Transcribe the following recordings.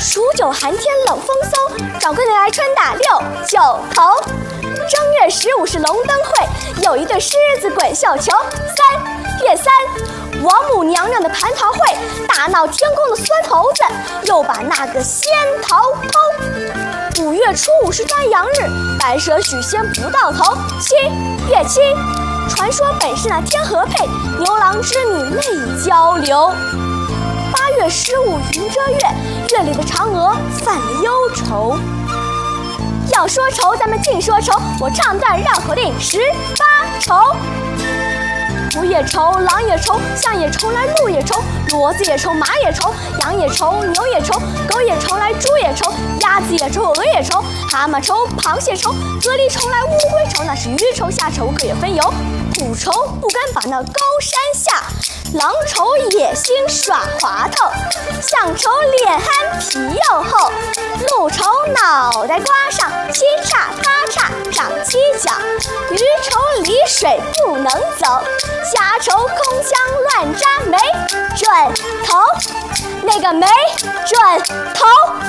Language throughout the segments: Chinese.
数九寒天冷风嗖，找个你来春打六九头。正月15是龙灯会，有一对狮子滚绣球。3月3，王母娘娘的蟠桃会，大闹天宫的孙猴子又把那个仙桃偷。5月初5是端阳日，白蛇许仙不到头。7月7，传说本是那天河配，牛郎织女泪交流。8月15云遮月，月里的嫦娥犯了忧愁。要说愁，咱们尽说愁，我唱段绕口令18愁。狐也愁，狼也愁，象也愁来鹿也愁，骡子也愁，马也愁，羊也愁，牛也愁，狗也愁来猪也愁，鸭子也愁，鹅也愁，蛤蟆愁，螃蟹愁，蛤蜊愁来乌龟愁，那是鱼愁虾愁各有分忧。虎愁不敢把那高山下，狼愁野心耍滑头，象愁脸憨皮又厚，鹿愁脑袋瓜上七叉八叉长犄角，鱼愁离水不能走，虾愁空腔乱扎没准头，那个没准头。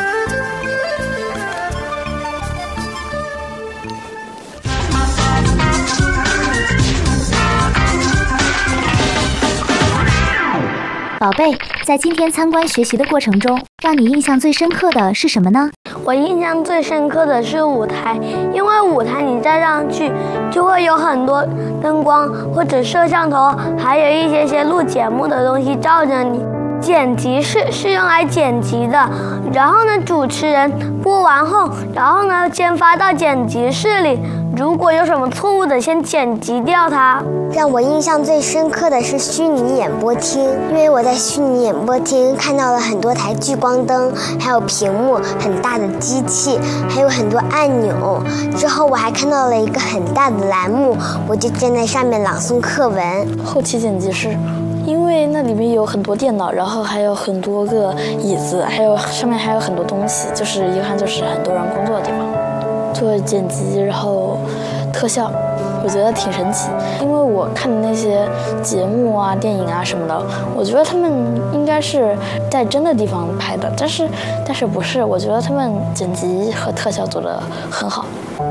宝贝，在今天参观学习的过程中，让你印象最深刻的是什么呢？ 我印象最深刻的是舞台，因为舞台你站上去就会有很多灯光或者摄像头，还有一些录节目的东西照着你。剪辑是用来剪辑的，然后呢，主持人播完后，然后呢，先发到剪辑室里，如果有什么错误的，先剪辑掉它。 让我印象最深刻的是虚拟演播厅，因为我在虚拟演播厅看到了很多台聚光灯，还有屏幕，很大的机器，还有很多按钮。之后我还看到了一个很大的栏目，我就站在上面朗诵课文。 后期剪辑室。因为那里面有很多电脑，然后还有很多个椅子，还有上面还有很多东西，就是一看就是很多人工作的地方。做剪辑，然后特效，我觉得挺神奇。因为我看的那些节目啊、电影啊什么的，我觉得他们应该是在真的地方拍的，但是不是？我觉得他们剪辑和特效做得很好。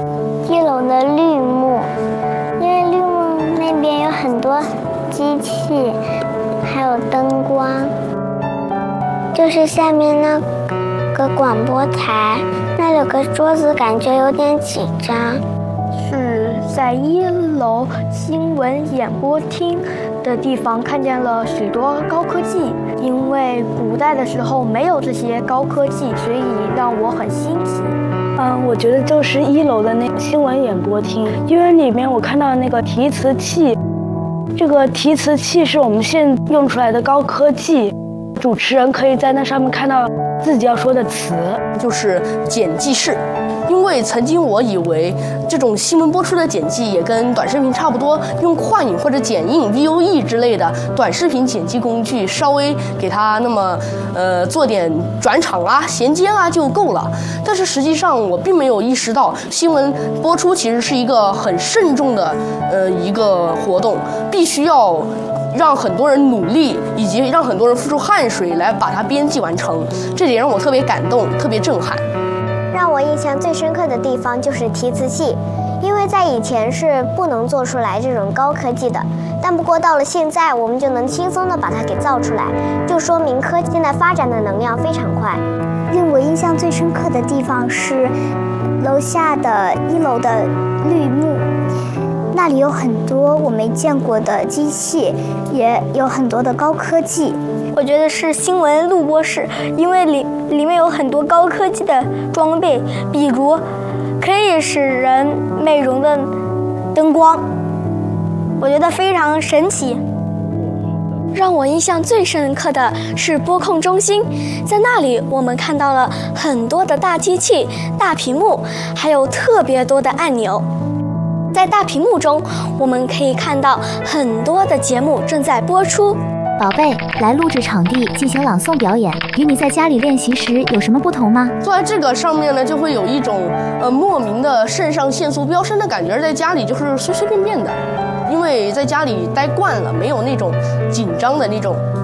1楼的绿幕，因为绿幕那边有很多机器，还有灯光，就是下面那个广播台，那有个桌子，感觉有点紧张。 是在1楼新闻演播厅的地方看见了许多高科技，因为古代的时候没有这些高科技，所以让我很新奇。 我觉得就是1楼的那个新闻演播厅，因为里面我看到那个提词器。这个提词器是我们现用出来的高科技，主持人可以在那上面看到自己要说的词。 就是剪辑室，因为曾经我以为这种新闻播出的剪辑也跟短视频差不多，用快影或者剪映 VOE 之类的短视频剪辑工具，稍微给它那么做点转场啊、衔接啊就够了。但是实际上我并没有意识到，新闻播出其实是一个很慎重的一个活动，必须要让很多人努力，以及让很多人付出汗水来把它编辑完成，这点让我特别感动，特别震撼。 让我印象最深刻的地方就是提词器，因为在以前是不能做出来这种高科技的，但不过到了现在，我们就能轻松的把它给造出来，就说明科技现在发展的能量非常快。 令我印象最深刻的地方是楼下的1楼的绿幕，那里有很多我没见过的机器，也有很多的高科技。 我觉得是新闻录播室，因为里面有很多高科技的装备，比如可以使人美容的灯光，我觉得非常神奇。 让我印象最深刻的是播控中心，在那里我们看到了很多的大机器、大屏幕，还有特别多的按钮。在大屏幕中，我们可以看到很多的节目正在播出。 宝贝，来录制场地进行朗诵表演，与你在家里练习时有什么不同吗？ 坐在这个上面呢，就会有一种莫名的肾上腺素飙升的感觉，在家里就是随随便便的，因为在家里待惯了，没有那种紧张的那种